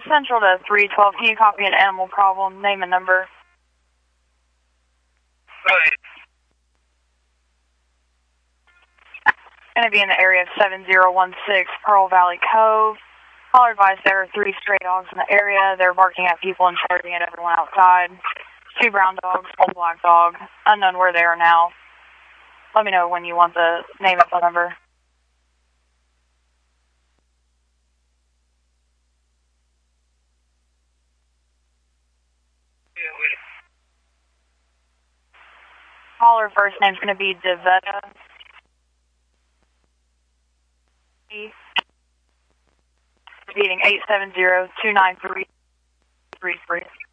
Central to 312. Can you copy an animal problem? Name and number. Right. Going to be in the area of 7016 Pearl Valley Cove. Caller advised there are 3 stray dogs in the area. They're barking at people and charging at everyone outside. 2 brown dogs, 1 black dog. Unknown where they are now. Let me know when you want the name and phone number. Caller first name's going to be Devetta. Repeating 870-293-33.